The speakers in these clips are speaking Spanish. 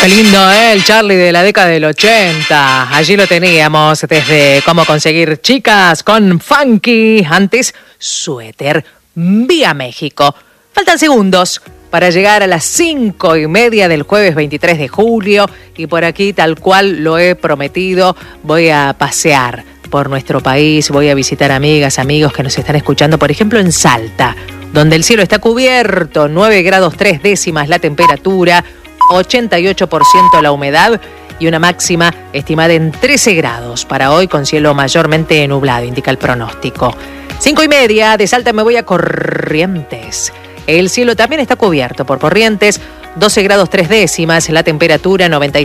Qué lindo, el Charlie de la década del 80. Allí lo teníamos desde Cómo conseguir chicas con Funky. Antes, Suéter, vía México. Faltan segundos para llegar a las 5:30 del jueves 23 de julio. Y por aquí, tal cual lo he prometido, voy a pasear por nuestro país. Voy a visitar amigas, amigos que nos están escuchando, por ejemplo, en Salta, donde el cielo está cubierto, 9 grados 3 décimas la temperatura, 88% la humedad y una máxima estimada en 13 grados para hoy, con cielo mayormente nublado, indica el pronóstico. 5:30 de Salta me voy a Corrientes. El cielo también está cubierto por Corrientes, 12 grados 3 décimas la temperatura,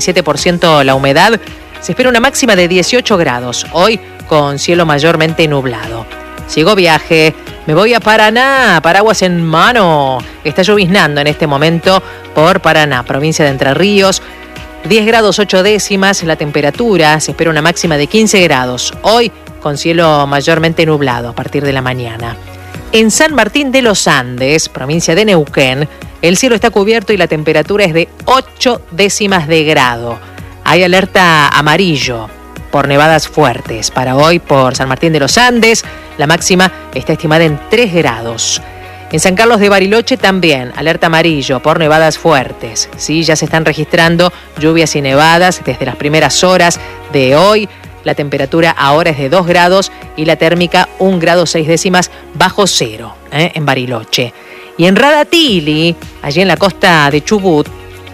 97% la humedad. Se espera una máxima de 18 grados hoy, con cielo mayormente nublado. Sigo viaje, me voy a Paraná, paraguas en mano. Está lloviznando en este momento por Paraná, provincia de Entre Ríos. 10 grados 8 décimas la temperatura, se espera una máxima de 15 grados. Hoy con cielo mayormente nublado a partir de la mañana. En San Martín de los Andes, provincia de Neuquén, el cielo está cubierto y la temperatura es de 8 décimas de grado. Hay alerta amarillo por nevadas fuertes para hoy por San Martín de los Andes. La máxima está estimada en 3 grados. En San Carlos de Bariloche también, alerta amarillo por nevadas fuertes. Sí, ya se están registrando lluvias y nevadas desde las primeras horas de hoy. La temperatura ahora es de 2 grados y la térmica 1 grado 6 décimas bajo cero en Bariloche. Y en Radatili, allí en la costa de Chubut,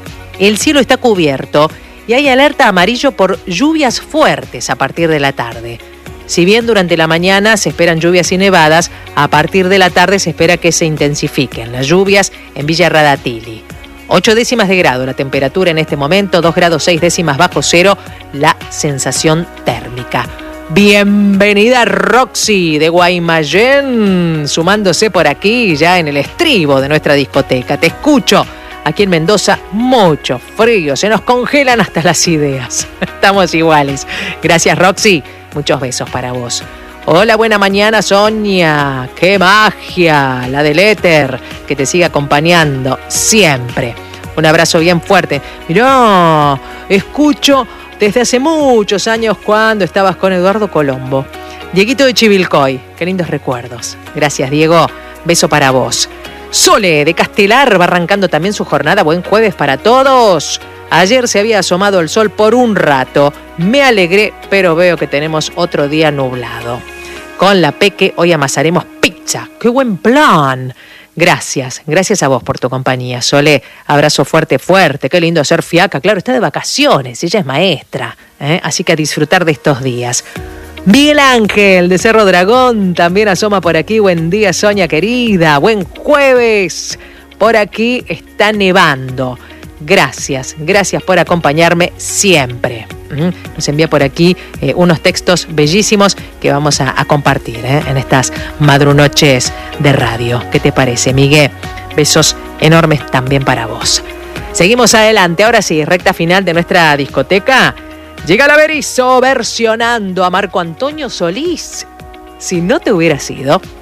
el cielo está cubierto y hay alerta amarillo por lluvias fuertes a partir de la tarde. Si bien durante la mañana se esperan lluvias y nevadas, a partir de la tarde se espera que se intensifiquen las lluvias en Villa Radatili. 8 décimas de grado la temperatura en este momento, 2 grados 6 décimas bajo cero la sensación térmica. Bienvenida Roxy de Guaymallén, sumándose por aquí ya en el estribo de nuestra discoteca. Te escucho. Aquí en Mendoza, mucho frío, se nos congelan hasta las ideas. Estamos iguales. Gracias, Roxy. Muchos besos para vos. Hola, buena mañana, Sonia. ¡Qué magia! La del éter, que te sigue acompañando siempre. Un abrazo bien fuerte. Mirá, escucho desde hace muchos años cuando estabas con Eduardo Colombo. Dieguito de Chivilcoy, qué lindos recuerdos. Gracias, Diego. Beso para vos. Sole de Castelar va arrancando también su jornada. Buen jueves para todos. Ayer se había asomado el sol por un rato. Me alegré, pero veo que tenemos otro día nublado. Con la Peque hoy amasaremos pizza. ¡Qué buen plan! Gracias a vos por tu compañía, Sole. Abrazo fuerte, fuerte. Qué lindo hacer fiaca. Claro, está de vacaciones, ella es maestra, así que a disfrutar de estos días. Miguel Ángel de Cerro Dragón también asoma por aquí. Buen día, Sonia querida. Buen jueves. Por aquí está nevando. Gracias por acompañarme siempre. Nos envía por aquí unos textos bellísimos que vamos a compartir en estas madrunoches de radio. ¿Qué te parece, Miguel? Besos enormes también para vos. Seguimos adelante. Ahora sí, recta final de nuestra discoteca. Llega la Berizo versionando a Marco Antonio Solís. Si no te hubiera sido.